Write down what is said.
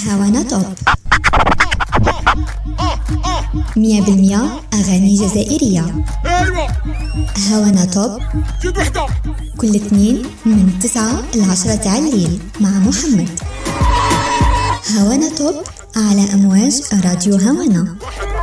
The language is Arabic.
هوانا توب 100% أغاني جزائرية. ايوه هوانا توب زيد وحده. كل اثنين من 9 ل 10 تاع الليل مع محمد. هوانا توب على أمواج راديو هوانا.